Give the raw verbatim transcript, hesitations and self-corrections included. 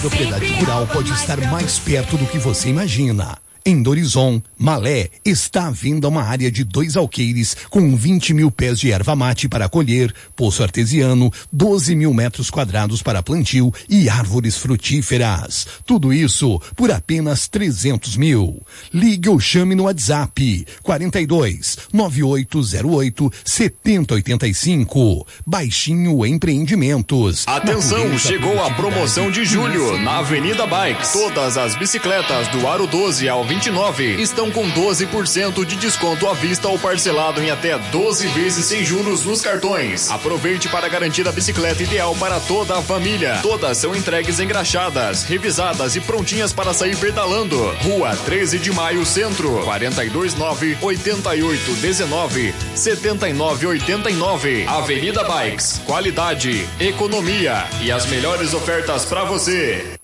propriedade rural pode estar mais perto do que você imagina. Em Dorizon, Malé, está à venda uma área de dois alqueires com vinte mil pés de erva mate para colher, poço artesiano, doze mil metros quadrados para plantio e árvores frutíferas. Tudo isso por apenas trezentos mil. Ligue ou chame no WhatsApp quarenta e dois, nove oito zero oito, sete zero oito cinco. Baixinho Empreendimentos. Atenção, chegou a promoção de julho na Avenida Bikes. Todas as bicicletas do Aro doze ao vinte e nove estão com doze por cento de desconto à vista ou parcelado em até doze vezes sem juros nos cartões. Aproveite para garantir a bicicleta ideal para toda a família. Todas são entregues engraxadas, revisadas e prontinhas para sair pedalando. Rua treze de Maio, Centro, quarenta e dois nove, oitenta e oito dezenove, setenta e nove oitenta e nove. Avenida Bikes, qualidade, economia e as melhores ofertas para você.